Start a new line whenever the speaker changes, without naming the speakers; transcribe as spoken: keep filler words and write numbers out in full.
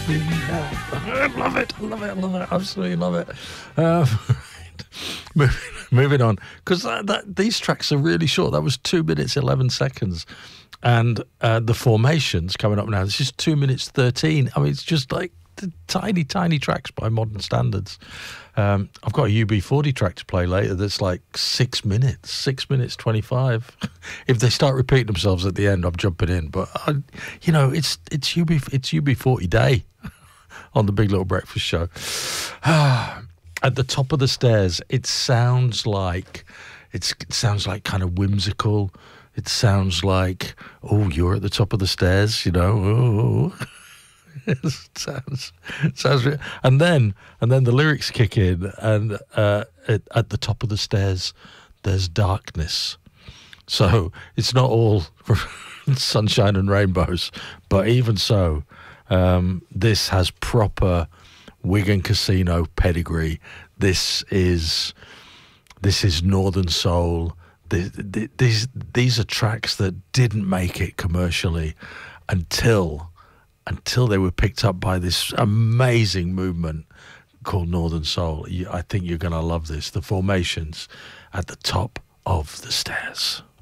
I love it. I love it. I love it. Absolutely love it. Um, moving, moving on, because that, that, these tracks are really short. That was two minutes eleven seconds, and uh, the Formations coming up now. This is two minutes thirteen. I mean, it's just like the tiny, tiny tracks by modern standards. Um, I've got a U B forty track to play later that's like six minutes, six minutes twenty-five. If they start repeating themselves at the end, I'm jumping in. But I, you know, it's it's U B it's U B forty day on the Big Little Breakfast Show. At the top of the stairs, it sounds like it's, it sounds like kind of whimsical. It sounds like, oh, you're at the top of the stairs, you know. Oh. It sounds, it sounds, and then and then the lyrics kick in, and uh, at, at the top of the stairs, there's darkness. So it's not all sunshine and rainbows, but even so, um, this has proper Wigan Casino pedigree. This is this is Northern Soul. These these these are tracks that didn't make it commercially until. until they were picked up by this amazing movement called Northern Soul. I think you're going to love this. The Formations, At the Top of the Stairs.